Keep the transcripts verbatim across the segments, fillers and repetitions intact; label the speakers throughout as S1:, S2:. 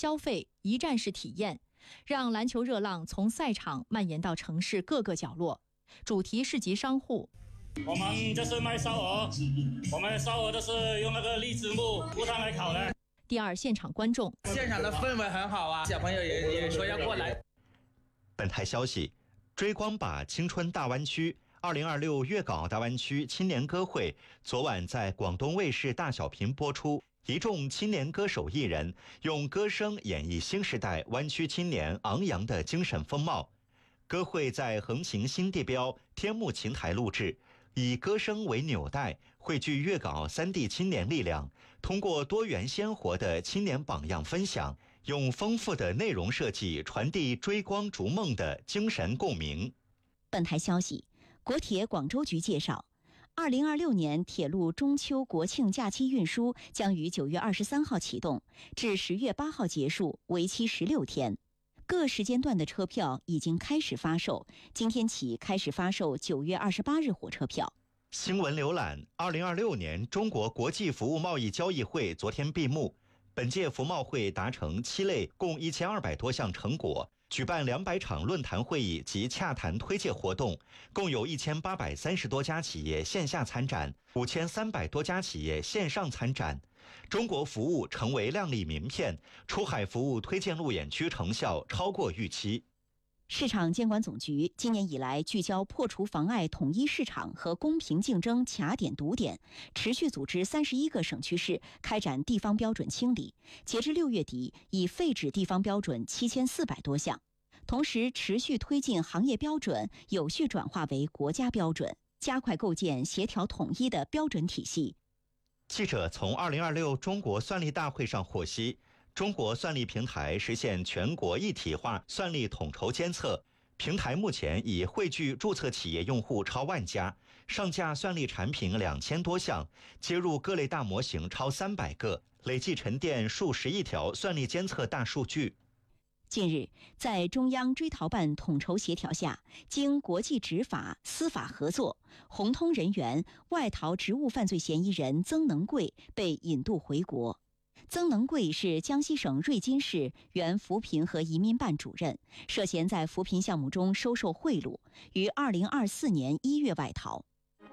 S1: 消费、一站式体验，让篮球热浪从赛场蔓延到城市各个角落。主题市集商户，
S2: 我们这是卖烧鹅，我们烧鹅都是用那个荔枝木木炭来烤的。
S1: 第二，现场观众，
S3: 现场的氛围很好啊，小朋友也也说要过来。
S4: 本台消息，追光吧青春大湾区二零二六粤港澳大湾区青年歌会昨晚在广东卫视大小频播出。一众青年歌手艺人用歌声演绎新时代湾区青年昂扬的精神风貌。歌会在横琴新地标天幕琴台录制，以歌声为纽带，汇聚粤港澳三地青年力量，通过多元鲜活的青年榜样分享，用丰富的内容设计传递追光逐梦的精神共鸣。
S5: 本台消息，国铁广州局介绍，二零二六年铁路中秋国庆假期运输将于九月二十三号启动，至十月八号结束，为期十六天。各时间段的车票已经开始发售，今天起开始发售九月二十八日火车票。
S4: 新闻浏览：二零二六年中国国际服务贸易交易会昨天闭幕，本届服贸会达成七类共一千二百多项成果。举办两百场论坛会议及洽谈推介活动，共有一千八百三十多家企业线下参展，五千三百多家企业线上参展。中国服务成为亮丽名片，出海服务推荐路演区成效超过预期。
S5: 市场监管总局今年以来聚焦破除妨碍统一市场和公平竞争卡点堵点，持续组织三十一个省区市开展地方标准清理，截至六月底，已废止地方标准七千四百多项。同时，持续推进行业标准有序转化为国家标准，加快构建协调统一的标准体系。
S4: 记者从二零二六中国算力大会上获悉，中国算力平台实现全国一体化算力统筹监测，平台目前已汇聚注册企业用户超万家，上架算力产品两千多项，接入各类大模型超三百个，累计沉淀数十亿条算力监测大数据。
S5: 近日，在中央追逃办统筹协调下，经国际执法、司法合作，红通人员外逃职务犯罪嫌疑人曾能贵被引渡回国。曾能贵是江西省瑞金市原扶贫和移民办主任，涉嫌在扶贫项目中收受贿赂，于二零二四年一月外逃。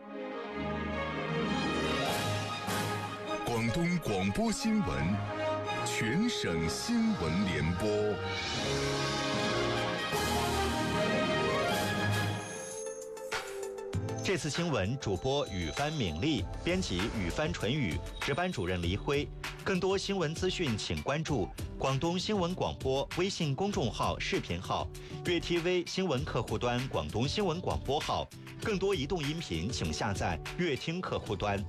S6: 广东广播新闻，全省新闻联播。
S4: 这次新闻主播雨帆敏丽，编辑雨帆纯宇，值班主任黎辉。更多新闻资讯，请关注广东新闻广播微信公众号、视频号、粤 T V 新闻客户端、广东新闻广播号。更多移动音频，请下载乐听客户端。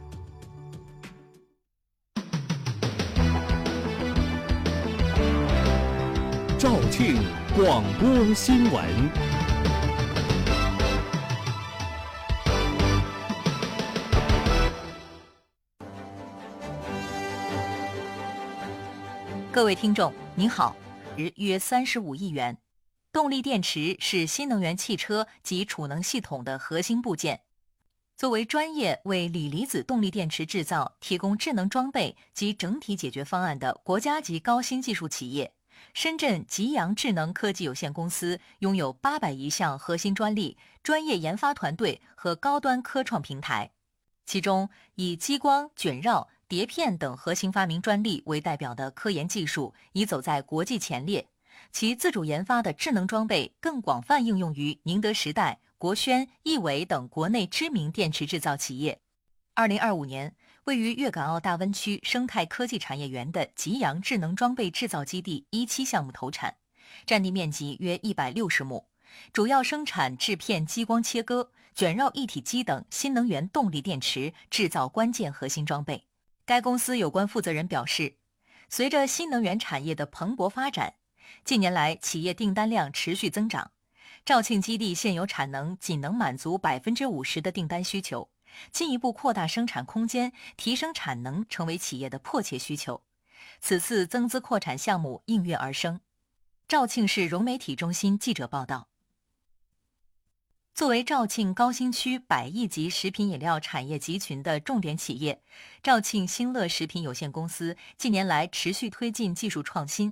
S7: 肇庆广播新闻。
S8: 各位听众您好，值约三十五亿元。动力电池是新能源汽车及储能系统的核心部件。作为专业为锂离子动力电池制造提供智能装备及整体解决方案的国家级高新技术企业，深圳吉阳智能科技有限公司拥有八百余项核心专利、专业研发团队和高端科创平台，其中以激光、卷绕、碟片等核心发明专利为代表的科研技术已走在国际前列，其自主研发的智能装备更广泛应用于宁德时代、国轩、亿伟等国内知名电池制造企业。二零二五年，位于粤港澳大湾区生态科技产业园的吉阳智能装备制造基地一期项目投产，占地面积约一百六十亩，主要生产制片激光切割、卷绕一体机等新能源动力电池制造关键核心装备。该公司有关负责人表示，随着新能源产业的蓬勃发展，近年来企业订单量持续增长，肇庆基地现有产能仅能满足 百分之五十 的订单需求，进一步扩大生产空间，提升产能成为企业的迫切需求。此次增资扩产项目应运而生。肇庆市融媒体中心记者报道。作为肇庆高新区百亿级食品饮料产业集群的重点企业，肇庆新乐食品有限公司近年来持续推进技术创新，